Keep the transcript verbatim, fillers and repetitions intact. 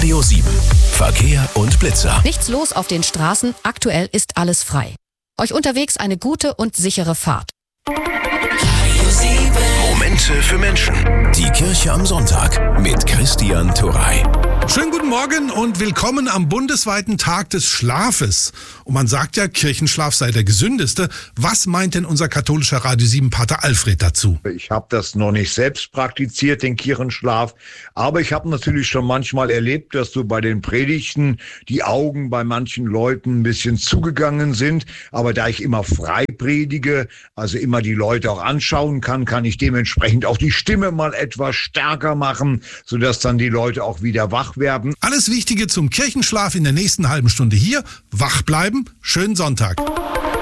Radio sieben. Verkehr und Blitzer. Nichts los auf den Straßen, aktuell ist alles frei. Euch unterwegs eine gute und sichere Fahrt. Momente für Menschen. Die Kirche am Sonntag mit Christian Turrey. Schönen guten Morgen und willkommen am bundesweiten Tag des Schlafes. Und man sagt ja, Kirchenschlaf sei der gesündeste. Was meint denn unser katholischer Radio sieben Pater Alfred dazu? Ich habe das noch nicht selbst praktiziert, den Kirchenschlaf. Aber ich habe natürlich schon manchmal erlebt, dass so bei den Predigten die Augen bei manchen Leuten ein bisschen zugegangen sind. Aber da ich immer frei predige, also immer die Leute auch anschauen kann, kann ich dementsprechend auch die Stimme mal etwas stärker machen, sodass dann die Leute auch wieder wach werden. Alles Wichtige zum Kirchenschlaf in der nächsten halben Stunde hier. Wach bleiben, schönen Sonntag.